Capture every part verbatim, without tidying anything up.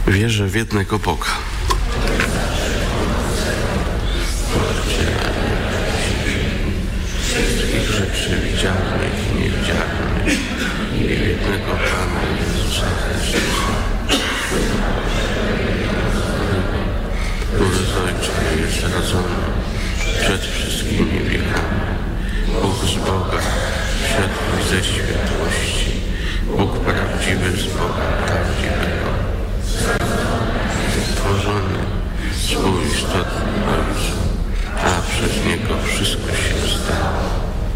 Wierzę w jednego Boga. Wszystkich rzeczy widzialnych i niewidzialnych i w jednego Pana Jezusa Chrystusa, który z Ojcem jest rodzony przed wszystkimi wiekami. Bóg z Boga, światły ze światłości, Bóg prawdziwy z Boga prawdziwego, stworzony, współistotny Ojcu, a przez Niego wszystko się stało.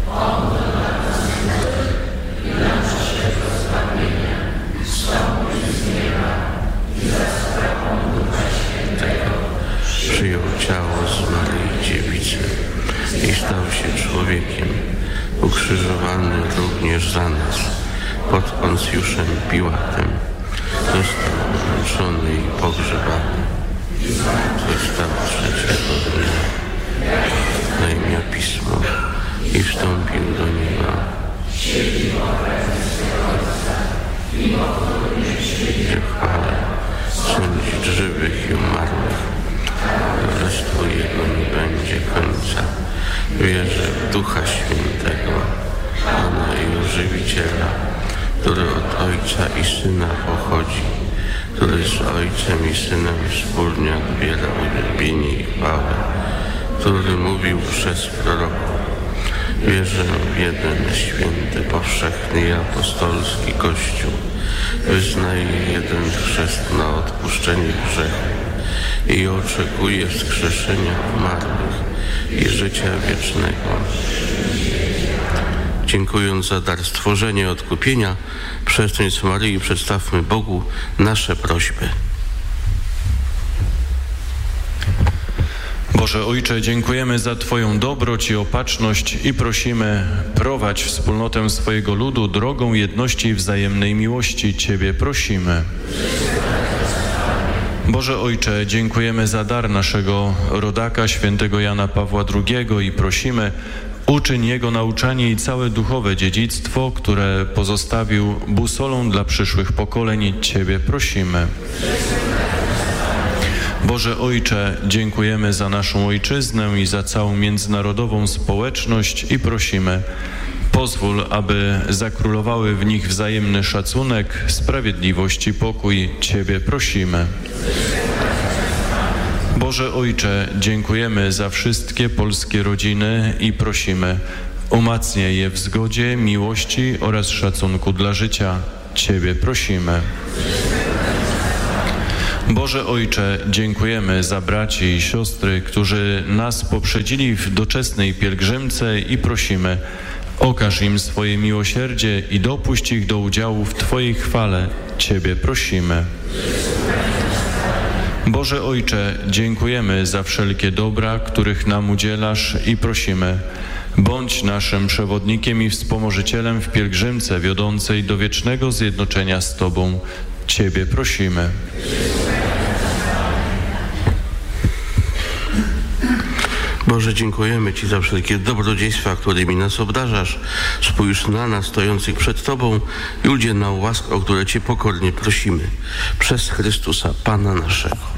Przyjął ciało z Maryi Dziewicy i stał się człowiekiem, ukrzyżowany również za nas pod Poncjuszem Piłatem. Został męczony i pogrzebany. Został trzeciego dnia na imię Pismo i wstąpił do nieba. Gdzie chwale sądzić żywych i umarłych. Królestwo Jego nie będzie końca. Wierzę w Ducha Świętego, Pana i Ożywiciela, który od Ojca i Syna pochodzi, który z Ojcem i Synem wspólnie odbiera uwielbienie i chwałę, który mówił przez proroków. Wierzę w jeden święty, powszechny i apostolski Kościół. Wyznaję jeden chrzest na odpuszczenie grzechu i oczekuję wskrzeszenia umarłych i życia wiecznego. Dziękując za dar stworzenia i odkupienia, przez Trójcę Maryi przedstawmy Bogu nasze prośby. Boże Ojcze, dziękujemy za Twoją dobroć i opatrzność i prosimy, prowadź wspólnotę swojego ludu drogą jedności i wzajemnej miłości. Ciebie prosimy. Boże Ojcze, dziękujemy za dar naszego rodaka, świętego Jana Pawła drugiego i prosimy, uczyń jego nauczanie i całe duchowe dziedzictwo, które pozostawił busolą dla przyszłych pokoleń. Ciebie prosimy. Boże Ojcze, dziękujemy za naszą ojczyznę i za całą międzynarodową społeczność i prosimy, pozwól, aby zakrólowały w nich wzajemny szacunek, sprawiedliwość i pokój. Ciebie prosimy. Boże Ojcze, dziękujemy za wszystkie polskie rodziny i prosimy, umacniaj je w zgodzie, miłości oraz szacunku dla życia. Ciebie prosimy. Boże Ojcze, dziękujemy za braci i siostry, którzy nas poprzedzili w doczesnej pielgrzymce i prosimy, okaż im swoje miłosierdzie i dopuść ich do udziału w Twojej chwale. Ciebie prosimy. Boże Ojcze, dziękujemy za wszelkie dobra, których nam udzielasz i prosimy, bądź naszym przewodnikiem i wspomożycielem w pielgrzymce wiodącej do wiecznego zjednoczenia z Tobą. Ciebie prosimy. Boże, dziękujemy Ci za wszelkie dobrodziejstwa, którymi nas obdarzasz. Spójrz na nas stojących przed Tobą i udziel nam łask, o które Cię pokornie prosimy. Przez Chrystusa, Pana naszego.